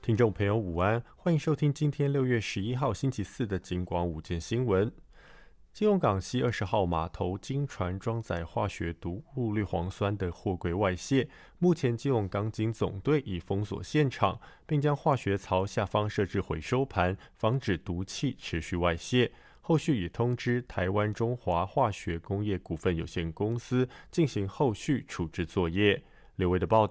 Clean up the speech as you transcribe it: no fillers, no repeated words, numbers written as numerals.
听众朋友午安，欢迎收听今天6月11号星期四的警广午间新闻。基隆港西20号码头经船装载化学毒物氯磺酸的货柜外泄，目前基隆港警总队已封锁现场，并将化学槽下方设置回收盘，防止毒气持续外泄。后续已通知台湾中华化学工业股份有限公司进行后续处置作业。刘维的报